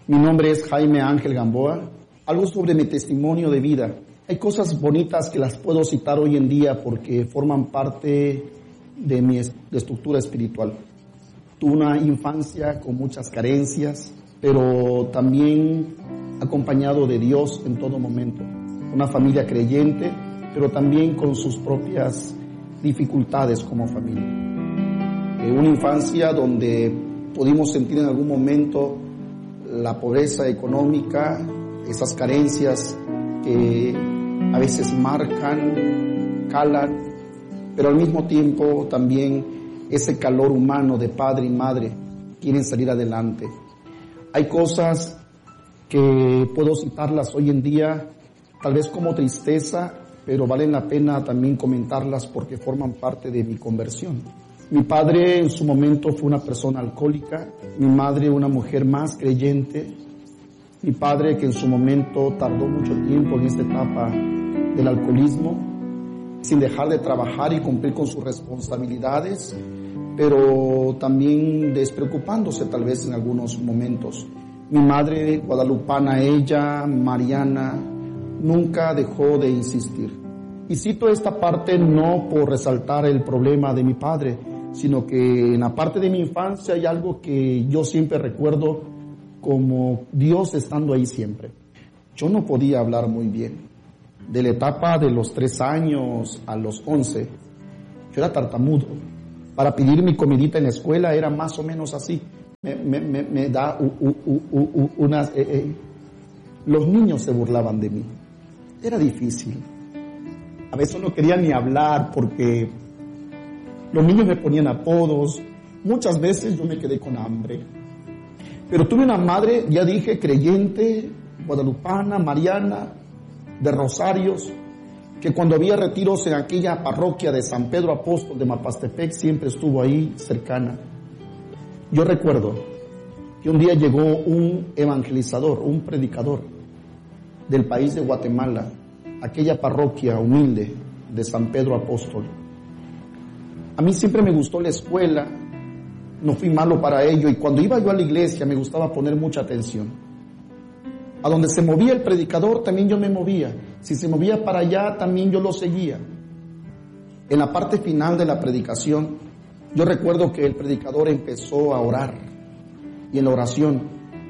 Mi nombre es Jaime Ángel Gamboa. Algo sobre mi testimonio de vida. Hay cosas bonitas que las puedo citar hoy en día porque forman parte de mi estructura espiritual. Tuve una infancia con muchas carencias, pero también acompañado de Dios en todo momento. Una familia creyente, pero también con sus propias dificultades como familia. Una infancia donde pudimos sentir en algún momento la pobreza económica, esas carencias que a veces marcan, calan, pero al mismo tiempo también ese calor humano de padre y madre quieren salir adelante. Hay cosas que puedo citarlas hoy en día, tal vez como tristeza, pero valen la pena también comentarlas porque forman parte de mi conversión. Mi padre en su momento fue una persona alcohólica, mi madre una mujer más creyente, mi padre que en su momento tardó mucho tiempo en esta etapa del alcoholismo, sin dejar de trabajar y cumplir con sus responsabilidades, pero también despreocupándose tal vez en algunos momentos. Mi madre guadalupana, ella, Mariana, nunca dejó de insistir. Y cito esta parte no por resaltar el problema de mi padre, sino que en la parte de mi infancia hay algo que yo siempre recuerdo como Dios estando ahí siempre. Yo no podía hablar muy bien. De la etapa de los 3 años a los 11, yo era tartamudo. Para pedir mi comidita en la escuela era más o menos así. Me da unas... Los niños se burlaban de mí. Era difícil. A veces no quería ni hablar porque los niños me ponían apodos. Muchas veces yo me quedé con hambre. Pero tuve una madre, ya dije, creyente, guadalupana, mariana, de Rosarios, que cuando había retiros en aquella parroquia de San Pedro Apóstol de Mapastepec siempre estuvo ahí cercana. Yo recuerdo que un día llegó un evangelizador, un predicador del país de Guatemala, aquella parroquia humilde de San Pedro Apóstol. A mí siempre me gustó la escuela, no fui malo para ello, y cuando iba yo a la iglesia me gustaba poner mucha atención. A donde se movía el predicador también yo me movía. Si se movía para allá también yo lo seguía. En la parte final de la predicación, yo recuerdo que el predicador empezó a orar. Y en la oración,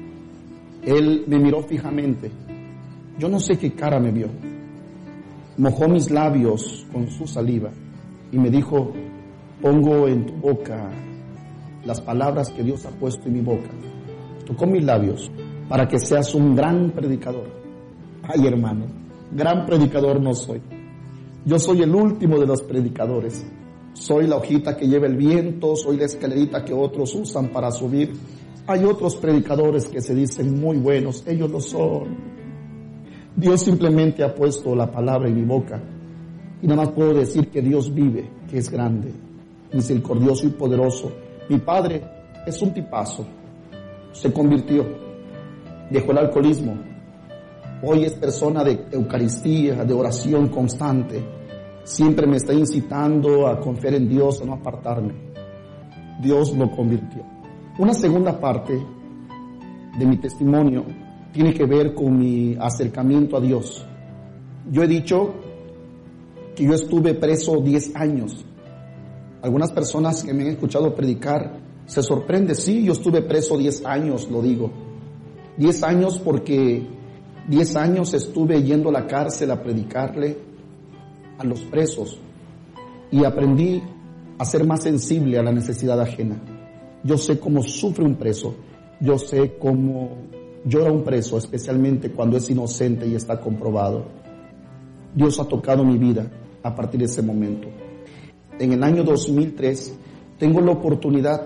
él me miró fijamente. Yo no sé qué cara me vio. Mojó mis labios con su saliva y me dijo: pongo en tu boca las palabras que Dios ha puesto en mi boca. Tocó mis labios para que seas un gran predicador. Ay, hermano, gran predicador no soy. Yo soy el último de los predicadores. Soy la hojita que lleva el viento, soy la escalerita que otros usan para subir. Hay otros predicadores que se dicen muy buenos, ellos lo son. Dios simplemente ha puesto la palabra en mi boca. Y nada más puedo decir que Dios vive, que es grande, misericordioso y poderoso. Mi padre es un tipazo. Se convirtió, dejó el alcoholismo. Hoy es persona de Eucaristía, de oración constante. Siempre me está incitando a confiar en Dios, a no apartarme. Dios lo convirtió. Una segunda parte de mi testimonio tiene que ver con mi acercamiento a Dios. Yo he dicho que yo estuve preso 10 años. Algunas personas que me han escuchado predicar se sorprenden. Sí, yo estuve preso 10 años, lo digo. 10 años porque 10 años estuve yendo a la cárcel a predicarle a los presos y aprendí a ser más sensible a la necesidad ajena. Yo sé cómo sufre un preso, yo sé cómo llora un preso, especialmente cuando es inocente y está comprobado. Dios ha tocado mi vida a partir de ese momento. En el año 2003 tengo la oportunidad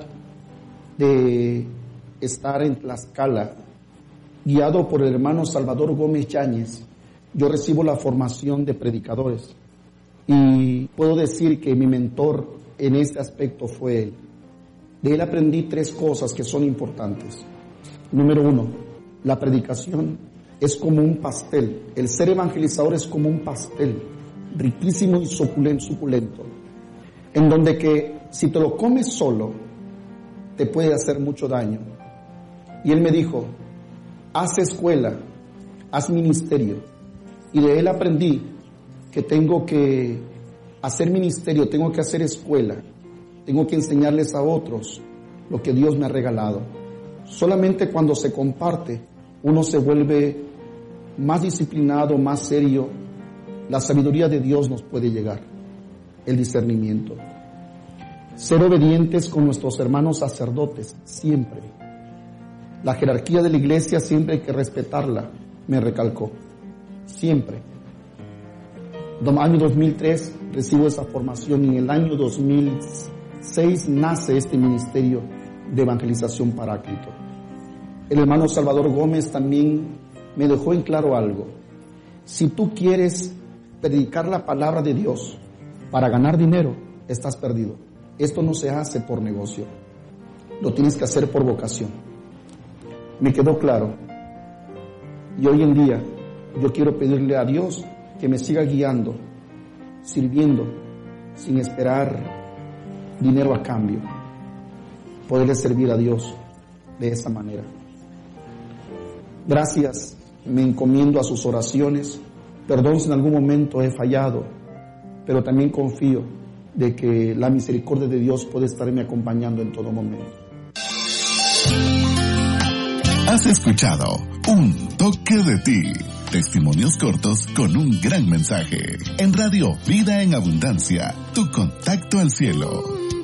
de estar en Tlaxcala, guiado por el hermano Salvador Gómez Yáñez. Yo recibo la formación de predicadores y puedo decir que mi mentor en este aspecto fue él. De él aprendí 3 cosas que son importantes. Número 1, la predicación es como un pastel. El ser evangelizador es como un pastel, riquísimo y suculento, en donde que si te lo comes solo, te puede hacer mucho daño. Y él me dijo, haz escuela, haz ministerio. Y de él aprendí que tengo que hacer ministerio, tengo que hacer escuela, tengo que enseñarles a otros lo que Dios me ha regalado. Solamente cuando se comparte, uno se vuelve más disciplinado, más serio. La sabiduría de Dios nos puede llegar, el discernimiento. Ser obedientes con nuestros hermanos sacerdotes, siempre. La jerarquía de la iglesia siempre hay que respetarla, me recalcó. Siempre. En el año 2003 recibo esa formación y en el año 2006 nace este ministerio de evangelización Paráclito. El hermano Salvador Gómez también me dejó en claro algo. Si tú quieres predicar la palabra de Dios para ganar dinero, estás perdido. Esto no se hace por negocio, lo tienes que hacer por vocación. Me quedó claro. Y hoy en día yo quiero pedirle a Dios que me siga guiando, sirviendo, sin esperar dinero a cambio. Poderle servir a Dios de esa manera. Gracias, me encomiendo a sus oraciones. Perdón si en algún momento he fallado, pero también confío de que la misericordia de Dios puede estarme acompañando en todo momento. Has escuchado Un Toque de Ti. Testimonios cortos con un gran mensaje. En Radio Vida en Abundancia, tu contacto al cielo.